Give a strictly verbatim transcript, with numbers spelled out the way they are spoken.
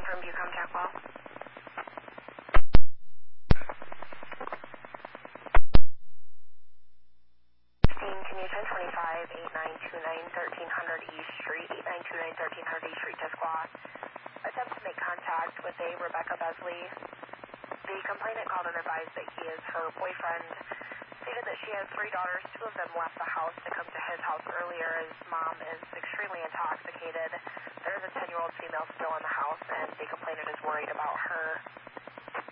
from Bucom Jackwell. Can you ten twenty-five, eight nine two nine, thirteen hundred East Street, eight nine two nine, thirteen hundred East Street, Tisquoia. Attempt to make contact with a Rebecca Besley. The complainant called and advised that he is her boyfriend. Stated that she has three daughters. Two of them left the house to come to his house earlier as mom is extremely intoxicated. There is a ten-year-old female still in the house, and the complainant is worried about her.